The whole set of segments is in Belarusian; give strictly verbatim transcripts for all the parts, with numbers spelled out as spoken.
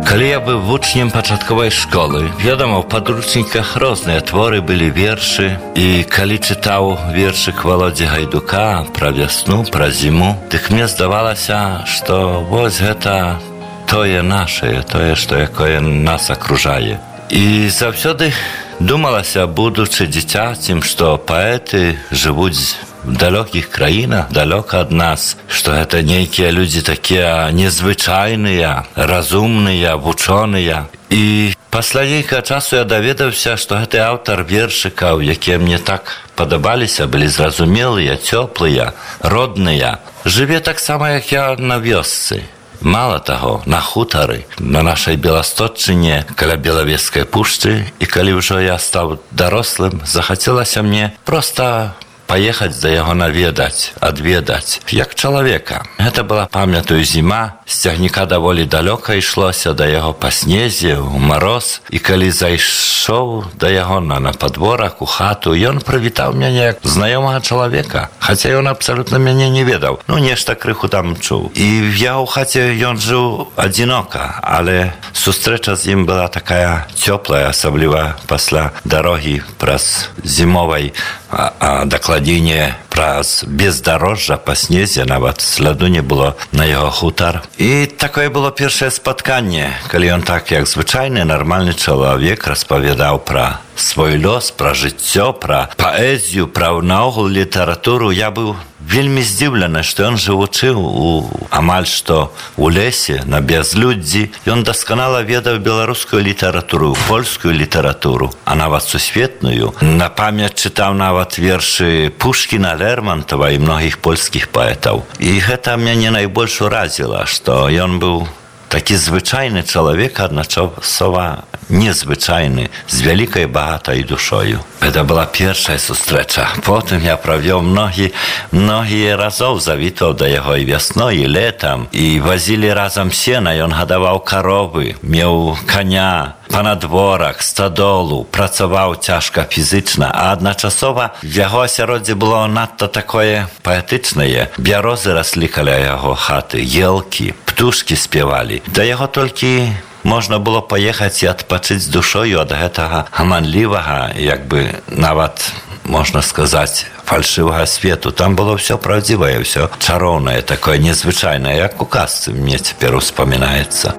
Калі я быў вучнем пачатковай школы, вядома, ў падручніках розныя творы былі вершы, і калі чытаў вершык Володзі Гайдука пра вясну, пра зіму, дык мне здавалася, што вось гэта тое нашае, тое, што якое нас акружае. І заўсёды думалася, будучы дзіцяцем, што паэты жывуць в далёкіх краінах, далёка ад нас, што гэта нейкія людзі такія незвычайныя, разумныя, вучоныя. І пасля нейкага часу я даведаўся, што гэты аўтар вершыкаў, якія мне так падабаліся, былі зразумелыя, цёплыя, родныя, жыве таксама, як я на вёсцы. Мала таго, на хутары, на нашай Беластотчыне, каля Белавежскай пушчы, і калі ўжо я стаў дарослым, захацелася мне проста паехаць да яго наведаць, адведаць, як чалавека. Гэта была, памятаю, зіма, з цягніка даволі далёка ішлося да яго па снезе, у мароз, і калі зайшоў да яго на, на падворак, у хату, ён прывітаў мяне як знаёмага чалавека, хаця ён абсалютна мяне не ведаў, ну нешта крыху там чуў. І в яго хаце ён жыў адзінока, але сустрэча з ім была такая цёплая, асабліва пасля дарогі праз зімовай, а, а дакладней праз бездарожжа па снезе, нават сляду не было на яго хутар. І такое было першае спатканне, калі ён так, як звычайны, нармальны чалавек, распавядаў пра свой лёс, пра жыццё, пра паэзію, пра наогул літаратуру. Я быў вельмі здзіўлены, што ён жывучы у амаль што у лесе, на бязлюддзі. Ён дасканала ведаў беларускую літаратуру, польскую літаратуру, а нават сусветную. На памяць чытаў нават вершы Пушкіна, Лермонтова і многіх польскіх паэтаў. І гэта мяне найбольш уразіла, што ён быў такі звычайны чалавек, адначасова незвычайны, з вялікай багатай душою. Гэта была першая сустрэча. Потым я правёў многі, многія разоў, завітаў да яго і вясной, і летам, і вазілі разам сена, ён гадаваў каровы, меў каня, панадворак, стадолу, працаваў цяжка фізычна, а адначасова в яго асяроддзе было надта такое паэтычнае. Бярозы раслі каля яго хаты, елкі, птушкі спявалі. Да яго толькі можна было паехаць і адпачыць з душою ад гэтага гаманлівага, як бы нават, можна сказаць, фальшывага свету. Там было ўсё праўдзівае, ўсё чароўнае, такое незвычайнае, як у казцы мне цяпер успамінаецца.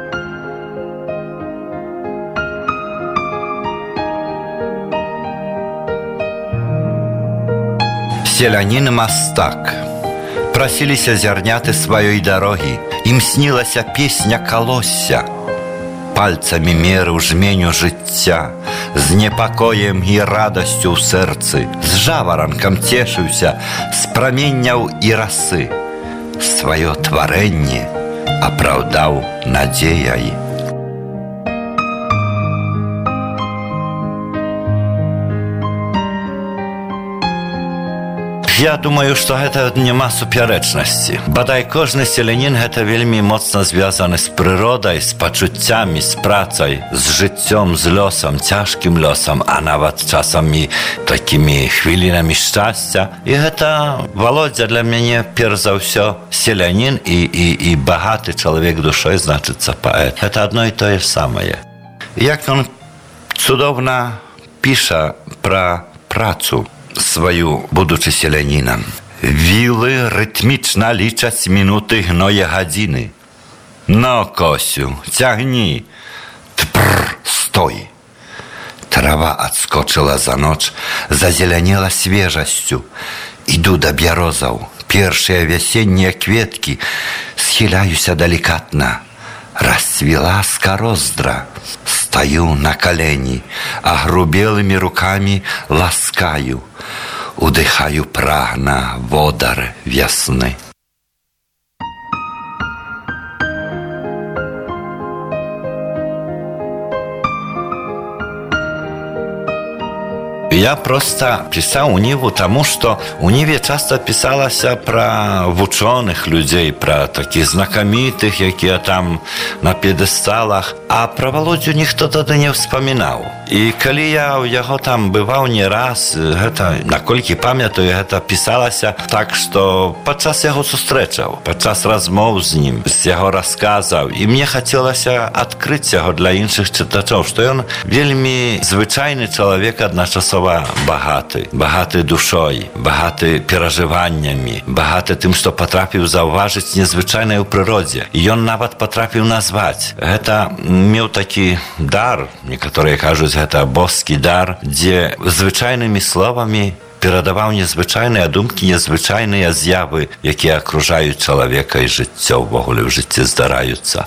Селянін-мастак. Прасіліся зярняты сваёй дарогі, ім снілася песня калосся. Пальцамі мерыў жменю жыцця, з непакоем і радасцю ў сэрцы, з жаваранкам цешыўся, з праменняў і расы. Сваё тварэнне апраўдаў надзеяй. Я думаю, што гэта няма супярэчнасці. Бадай кожны селянін гэта вельмі моцна звязаны з прыродай, з пачуццямі, з працай, з жыццём, з лёсам, цяжкім лёсам, а нават часам і такімі хвілінамі шчасця. І гэта Володзя для мяне перш за ўсё селянін і, і, і багаты чалавек душой, значыцца паэт. Гэта адно і тое самае. Як ён цудоўна піша пра працу сваю, будучы селянінам. Вілы рытмічна лічаць мінуты, гное гадзіны. Но, Косю, цягні. Тпр, стой. Трава адскочыла за ноч, зазелянела свежасцю. Іду да бярозаў. Першыя вясеннія кветкі схіляюся далікатна. Расцвіла скароздра. Стаю на колени, а грубелыми руками ласкаю, удыхаю прагна водар весны. Я просто писал у него, потому что у него часто писалось про ученых людей, про таких знакомитых, которые там на пьедесталах, а про Володю никто тогда не вспоминал. И когда я у него там бывал не раз, это, накольки памятаю, это писалось так, что подчас его встречал, подчас размов с ним, с его рассказов, и мне хотелось открыть его для інших читачів, що він вельми звичайний чоловік, одночасово багатий, багатий душою, багатий переживаннями, багатий тим, що потрапив зауважити незвичайне у природі. І він навіть потрапив назвати. Це мав такий дар, некоторі кажуть, це божий дар, де звичайними словами передавав незвичайні думки, незвичайні з'яви, які окружають чоловіка і життя, в ogóle в житті здараються.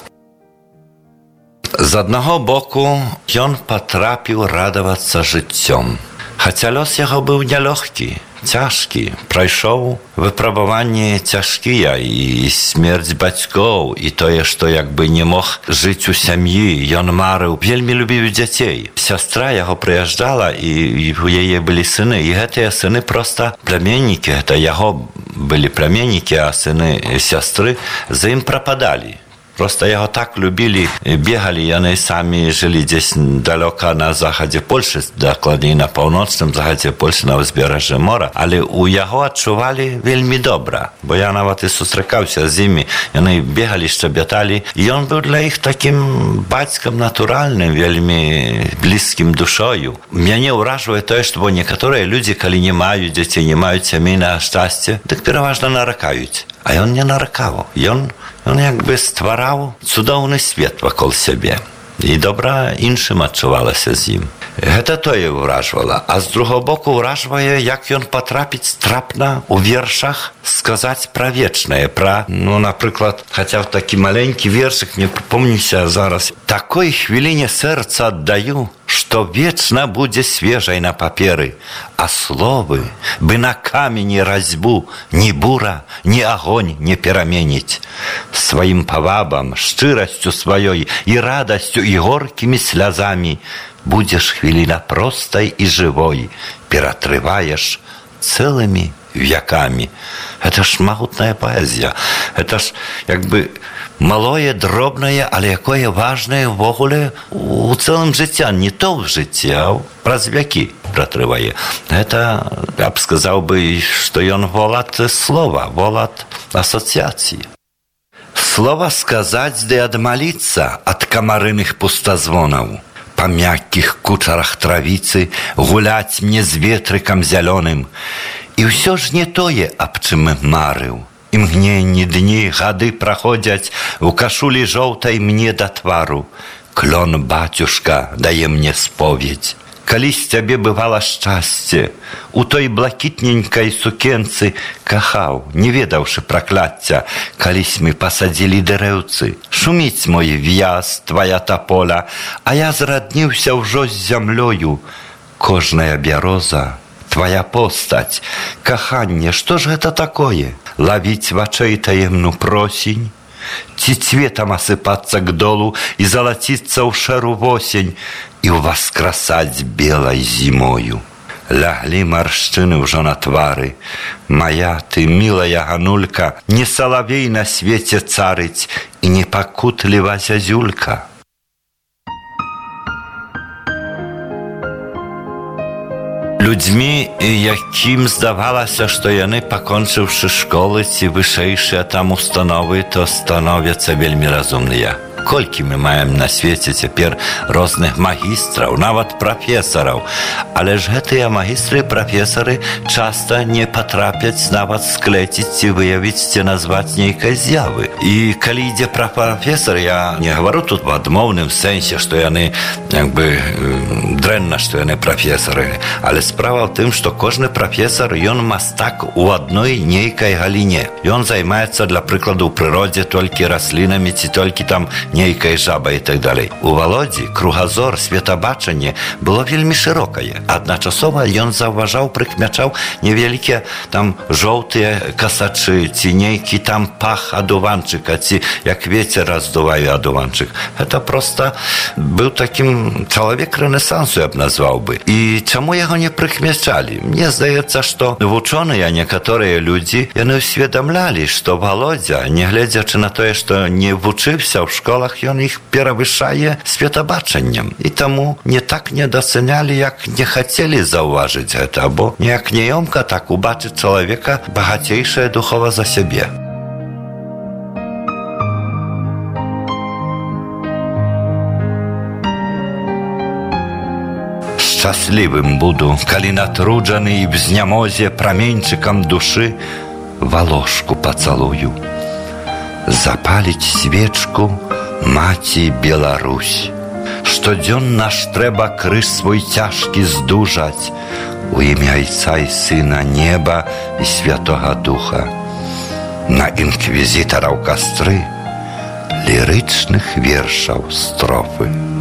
Z одного боку, он потрапил радоваться життем. Хотя лос его был нелегкий, тяжкий. Прошел выпробование тяжкие, и смерть батьков, и то, что якби не мог жить у семьи. Он марил, вельми любил детей. Сестра его приезжала, и у нее были сыны. И эти сыны просто племенники. Это его были племенники, а сыны сестры за им пропадали. Просто его так любили, бегали, и они сами жили здесь далеко на заходе Польши, докладнее на północnym заходе Польши, на узбережжі моря, але у його відчували вельми добре, бо я навіть і зустрічався з ними, вони бігали, щебетали, і він був для них таким батьком натуральним, вельми близьким душою. Мене уражує те, що некоторі люди, коли не мають дітей, не мають сімейного щастя, так переважно нарікають. А він не нарікав, він On jakby stwarał cudowny świat wokół siebie. I dobra іншим відчувалося з ним. Це то його вражувало. А з другого боку вражує, як він потрапить страпно у віршах сказати про вічне. Про, ну, наприклад, хоча в такий маленький віршик, не припомнюся зараз. «Такой хвилине сердце отдаю, что вечно будет свежей на паперы, а словы бы на камени разьбу ни бура, ни огонь не переменить. Своим повабом, щиростью своей и радостью, и горькими слезами будешь хвилина простой и живой, переотрываешь целыми веками». Это ж могутная поэзия. Это ж якби малое, дробное, але якое важное в ogóle у цілому життя. Не то в житті, а праз веки протрыває. Это, я б сказав би, що він волат слова, волат асоціації. Слово сказать да отмолиться от комарыных пустозвонов. По мягких кучерах травицы гулять мне с ветриком зеленым. И все ж не тое, об чым марыў. І мгненні дні, гады праходзяць у кашулі жоўтай мне да твару. Клон, батюшка, дае мне споведь. Калісь цябе бывала шчасце, у той блакітненькай сукенцы кахаў, не ведаўшы пракляцця, калісь мы пасадзілі дрэўцы. Шуміць мой в'яз, твая таполя, а я зрадніўся ўжо з зямлёю. Кожная бяроза, твоя постать, каханне, что ж это такое? Ловить вачэй таемну просень, ці цветом осыпаться к долу и золотиться у шэру восень и уваскрасать белой зимою. Лягли маршчыны ўжо на твары. Моя ты, милая Ганулька, не соловей на свете царыць и не покутлива зязюлька. Людзьмі, якім здавалася, што яны, пакончыўшы школы ці вышэйшыя там установы, то становяцца вельмі разумныя. Колькі мы маем на свеце цяпер розных магістраў, нават прафесараў. Але ж гэтыя магістры і прафесары часта не патрапяць нават склеціць ці выявіць ці назваць нейкай з'явы. І калі ідзе пра прафесар, я не гавару тут в адмоўным сэнсе, што яны як бы дрэнна, што яны прафесары. Але справа ў тым, што кожны прафесар, ён мастак у адной нейкай галіне. Ён займаецца, для прыкладу, ў прыродзе толькі раслінамі ці толькі там нейкая жаба і так далей. У Володі кругазор, светабачанне было вельмі шырокае. Адначасова ён заўважаў, прыкмячаў невялікія там жоўтыя касачы, ці нейкі там пах адуванчыка, ці як вецер раздувае адуванчык. Это просто быў такім чалавек рэнесансу, я б назваў бы. І чаму яго не прыкмячалі? Мне здаецца, што вучоныя некаторыя людзі, яны усведамлялі, што Володя, нягледзячы на тое, што не вучыўся ў школах, ён іх перавышае светабачаннем. І таму не так недацэнялі, як не хацелі заўважыць гэта, або неяк няёмка так убачыць чалавека багацейшае духова за сябе. Шчаслівым буду, калі натруджаны і в знямозе праменьчыкам душы валошку пацалую. Запаліць свечку маці Беларусь. Штодзённа ж трэба крыж свой цяжкі здужаць у імя Айца і Сына Неба і Святога Духа. На інквізітараў кастры лірычных вершаў строфы.